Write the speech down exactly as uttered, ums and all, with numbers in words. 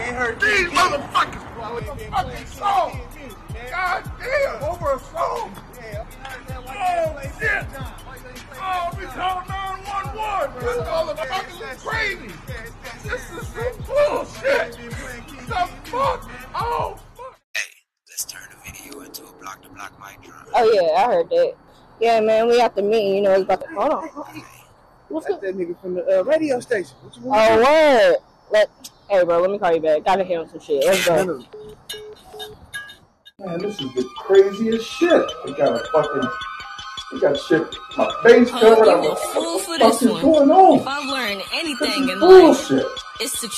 These motherfuckers. What the fucking song? God damn, over a song. Oh shit. Oh, we call nine one one. This motherfuckers is crazy. This is some bullshit. The fuck? Oh fuck. Hey, let's turn the video into a block to block mic drop. Oh yeah, I heard that. Yeah, man, we at the meeting. You know, it's about to. Hold on. What's That's that nigga from the uh, radio station. What you want? Oh word. Let. Hey, bro, let me call you back. Gotta hear some shit. Let's go. Man, this is the craziest shit. They got a fucking, they got shit, my face covered. I'm I'm a fool for this what's one. going on? If I've learned This anything is in life, bullshit. it's to